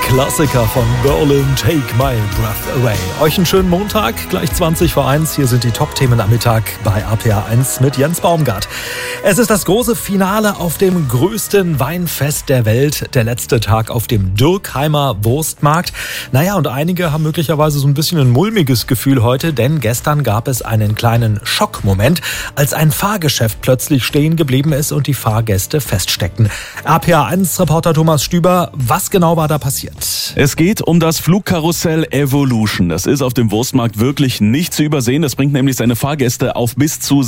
Klassiker von Berlin, Take My Breath Away. Euch einen schönen Montag, gleich 20:01. Hier sind die Top-Themen am Mittag bei RPA1 mit Jens Baumgart. Es ist das große Finale auf dem größten Weinfest der Welt. Der letzte Tag auf dem Dürkheimer Wurstmarkt. Naja, und einige haben möglicherweise so ein bisschen ein mulmiges Gefühl heute, denn gestern gab es einen kleinen Schockmoment, als ein Fahrgeschäft plötzlich stehen geblieben ist und die Fahrgäste feststeckten. RPA1-Reporter Thomas Stüber, was genau war da passiert? Es geht um das Flugkarussell Evolution. Das ist auf dem Wurstmarkt wirklich nicht zu übersehen. Das bringt nämlich seine Fahrgäste auf bis zu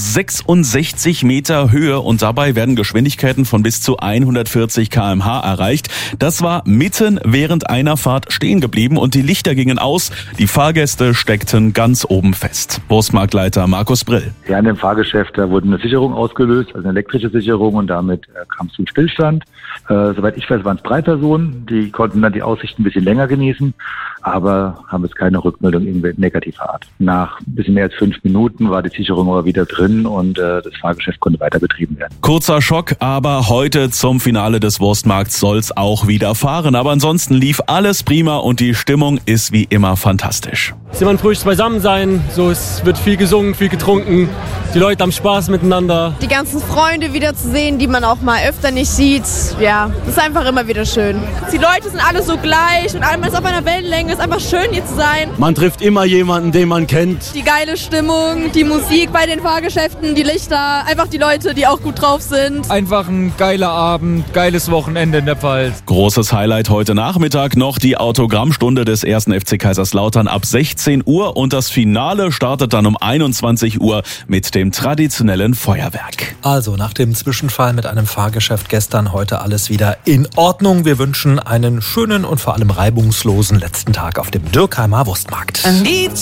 66 Meter Höhe und dabei werden Geschwindigkeiten von bis zu 140 km/h erreicht. Das war mitten während einer Fahrt stehen geblieben und die Lichter gingen aus. Die Fahrgäste steckten ganz oben fest. Wurstmarktleiter Markus Brill. Ja, in dem Fahrgeschäft, da wurde eine Sicherung ausgelöst, also eine elektrische Sicherung, und damit kam es zum Stillstand. Soweit ich weiß, waren es 3 Personen, die konnten dann die Aussicht ein bisschen länger genießen, aber haben jetzt keine Rückmeldung negativer Art. Nach ein bisschen mehr als 5 Minuten war die Sicherung aber wieder drin und das Fahrgeschäft konnte weiter betrieben werden. Kurzer Schock, aber heute zum Finale des Wurstmarkts soll's auch wieder fahren. Aber ansonsten lief alles prima und die Stimmung ist wie immer fantastisch. Es ist immer ein fröhliches Beisammensein, so, es wird viel gesungen, viel getrunken, die Leute haben Spaß miteinander. Die ganzen Freunde wieder zu sehen, die man auch mal öfter nicht sieht, ja, das ist einfach immer wieder schön. Die Leute sind alle so gleich und man ist auf einer Wellenlänge, es ist einfach schön hier zu sein. Man trifft immer jemanden, den man kennt. Die geile Stimmung, die Musik bei den Fahrgeschäften, die Lichter, einfach die Leute, die auch gut drauf sind. Einfach ein geiler Abend, geiles Wochenende in der Pfalz. Großes Highlight heute Nachmittag noch die Autogrammstunde des 1. FC Kaiserslautern ab 16 Uhr und das Finale startet dann um 21 Uhr mit dem traditionellen Feuerwerk. Also nach dem Zwischenfall mit einem Fahrgeschäft gestern, heute alles wieder in Ordnung. Wir wünschen einen schönen und vor allem reibungslosen letzten Tag auf dem Dürkheimer Wurstmarkt.